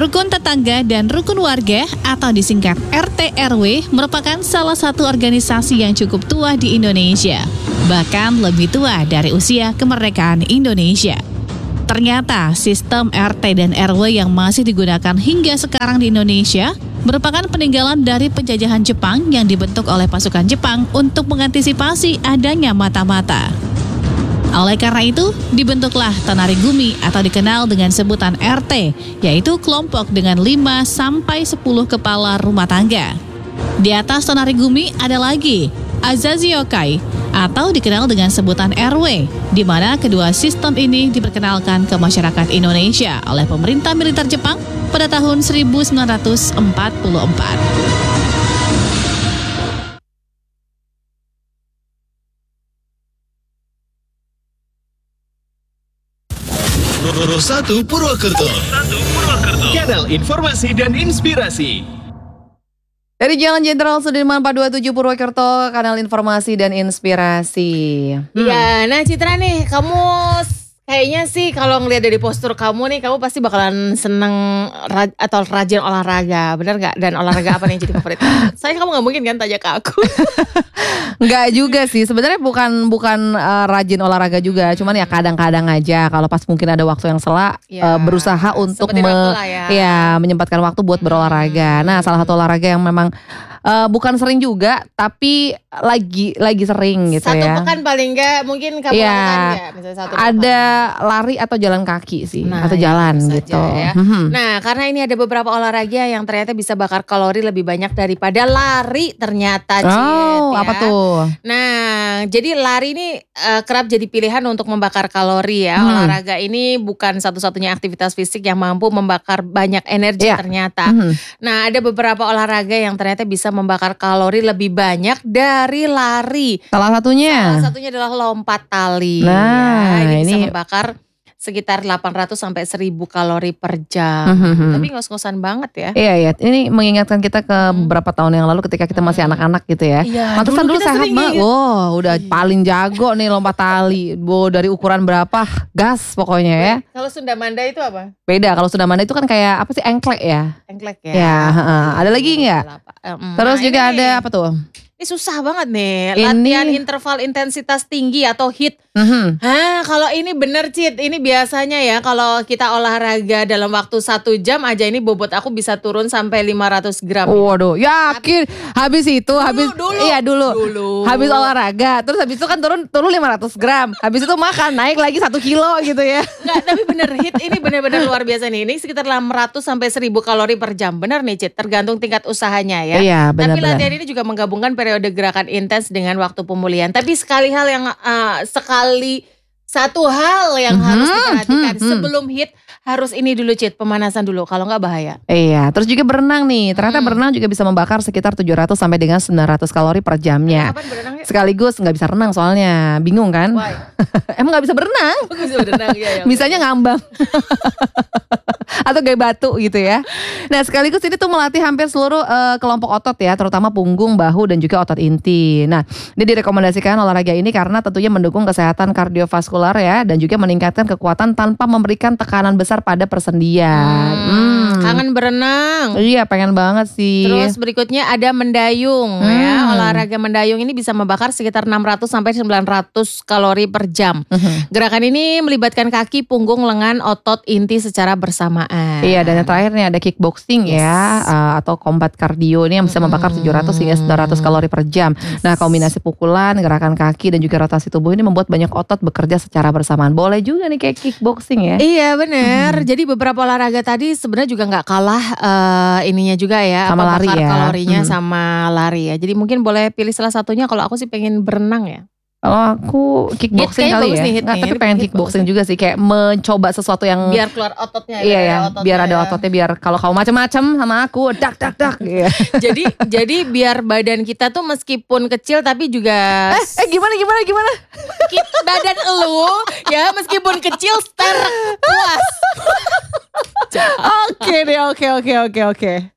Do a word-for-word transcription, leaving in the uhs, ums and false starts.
Rukun tetangga dan rukun warga atau disingkat R T R W merupakan salah satu organisasi yang cukup tua di Indonesia, bahkan lebih tua dari usia kemerdekaan Indonesia. Ternyata sistem R T dan R W yang masih digunakan hingga sekarang di Indonesia merupakan peninggalan dari penjajahan Jepang yang dibentuk oleh pasukan Jepang untuk mengantisipasi adanya mata-mata. Oleh karena itu, dibentuklah Tonari Gumi atau dikenal dengan sebutan R T, yaitu kelompok dengan lima sampai sepuluh kepala rumah tangga. Di atas Tonari Gumi ada lagi Azazi Yokai atau dikenal dengan sebutan R W, di mana kedua sistem ini diperkenalkan ke masyarakat Indonesia oleh pemerintah militer Jepang pada tahun seribu sembilan ratus empat puluh empat. satu Purwokerto. Kanal informasi dan inspirasi. Dari Jalan Jenderal Sudirman empat dua tujuh Purwokerto, kanal informasi dan inspirasi. Iya, hmm. Nah Citra nih, kamu kayaknya sih kalau ngelihat dari postur kamu nih, kamu pasti bakalan seneng raj- atau rajin olahraga, benar nggak? Dan olahraga apa nih yang jadi favorit? Saya kamu nggak mungkin kan tanya ke aku. Nggak juga sih, sebenarnya bukan bukan uh, rajin olahraga juga, cuman ya kadang-kadang aja kalau pas mungkin ada waktu yang sela ya, uh, berusaha untuk me- ya. ya menyempatkan waktu buat hmm. berolahraga. Nah, salah satu olahraga yang memang uh, bukan sering juga, tapi lagi lagi sering gitu satu ya. Satu pekan paling nggak mungkin kamu ya, lakukan nggak? Misalnya satu ada pekan. Lari atau jalan kaki sih, nah, atau jalan ya, gitu. Ya. Hmm. Nah, karena ini ada beberapa olahraga yang ternyata bisa bakar kalori lebih banyak daripada lari ternyata. Cid, oh, ya. apa tuh? Nah, jadi lari ini uh, kerap jadi pilihan untuk membakar kalori ya. Hmm. Olahraga ini bukan satu-satunya aktivitas fisik yang mampu membakar banyak energi yeah. ternyata. Hmm. Nah, ada beberapa olahraga yang ternyata bisa membakar kalori lebih banyak dari lari. Salah satunya? Salah satunya adalah lompat tali. Nah, ya. Ini, ini bisa membakar sekitar delapan ratus sampai seribu kalori per jam. Mm-hmm. Tapi ngos-ngosan banget ya. Iya, iya. Ini mengingatkan kita ke hmm. beberapa tahun yang lalu ketika kita masih hmm. anak-anak gitu ya. Iya, Mantesan dulu, dulu sehat banget. Gitu. Wow, udah iya. paling jago nih lompat tali. Wow, dari ukuran berapa? Gas pokoknya ya. Kalau Sunda Manda itu apa? Beda. Kalau Sunda Manda itu kan kayak apa sih? Engklek ya? Engklek ya. Ya, uh, ada lagi nggak? Hmm. Terus nah, juga ini, ada apa tuh? Ini susah banget nih. Ini... Latihan interval intensitas tinggi atau H I I T. Mm-hmm. Hah, kalau ini bener Cid. Ini biasanya ya kalau kita olahraga dalam waktu satu jam aja ini bobot aku bisa turun sampai lima ratus gram. Waduh, yakin. Habis itu, dulu, habis dulu. Iya dulu. dulu. Habis olahraga, terus habis itu kan turun turun lima ratus gram. Habis itu makan naik lagi satu kilo gitu ya. Enggak, tapi bener H I I T ini bener-bener luar biasa nih. Ini sekitar enam ratus sampai seribu kalori per jam. Bener nih Cid, tergantung tingkat usahanya ya. Iya, benar. Tapi latihan ini juga menggabungkan periode gerakan intens dengan waktu pemulihan. Tapi sekali hal yang uh, sekali satu hal yang mm-hmm, harus diperhatikan mm-hmm. sebelum H I I T harus ini dulu Cid, pemanasan dulu kalau nggak bahaya. Iya, terus juga berenang nih. Ternyata hmm. berenang juga bisa membakar sekitar tujuh ratus sampai dengan sembilan ratus kalori per jamnya. Kapan berenang ya? Sekaligus nggak bisa renang soalnya, bingung kan? Emang nggak bisa berenang? Bisa berenang ya. ya Bisanya ngambang. Atau gaya batu gitu ya. Nah, sekaligus ini tuh melatih hampir seluruh uh, kelompok otot ya, terutama punggung, bahu dan juga otot inti. Nah, ini direkomendasikan olahraga ini karena tentunya mendukung kesehatan kardiovaskular ya, dan juga meningkatkan kekuatan tanpa memberikan tekanan besar pada persendian. Hmm, hmm. Kangen berenang. Iya, pengen banget sih. Terus berikutnya ada mendayung hmm. ya. Olahraga mendayung ini bisa membakar sekitar enam ratus sampai sembilan ratus kalori per jam. Hmm. Gerakan ini melibatkan kaki, punggung, lengan, otot inti secara bersamaan. Iya, dan yang terakhir nih ada kickboxing yes. ya uh, atau combat cardio ini yang bisa membakar tujuh ratus hingga sembilan ratus kalori per jam. Yes. Nah, kombinasi pukulan, gerakan kaki dan juga rotasi tubuh ini membuat banyak otot bekerja secara bersamaan. Boleh juga nih kayak kickboxing ya. Iya, benar. Hmm. Jadi beberapa olahraga tadi sebenarnya juga nggak kalah uh, ininya juga ya, sama apa, lari bakar ya. kalorinya hmm. sama lari ya. Jadi mungkin boleh pilih salah satunya. Kalau aku sih pengen berenang ya. Kalau aku kickboxing kali ya. Nih, Nggak, tapi pengen kickboxing juga sih, kayak mencoba sesuatu yang biar keluar ototnya. Iya ya, ototnya biar ada ya. ototnya, biar kalau kamu macam-macam sama aku dak dak dak. Iya. jadi jadi biar badan kita tuh meskipun kecil tapi juga eh, eh gimana gimana gimana? Badan elu ya meskipun kecil ster puas. Oke deh, oke oke oke oke.